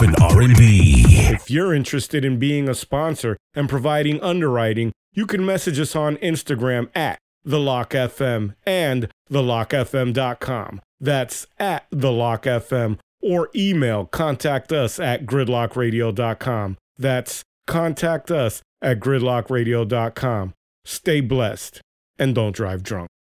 hip-hop and R&B. If you're interested in being a sponsor and providing underwriting, you can message us on Instagram at TheLockFM and TheLockFM.com. That's at TheLockFM, or email contact us at gridlockradio.com. That's contact us at gridlockradio.com. Stay blessed and don't drive drunk.